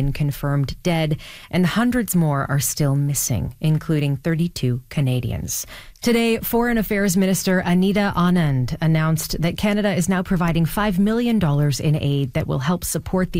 been confirmed dead, and hundreds more are still missing, including 32 Canadians. Today, Foreign Affairs Minister Anita Anand announced that Canada is now providing $5 million in aid that will help support the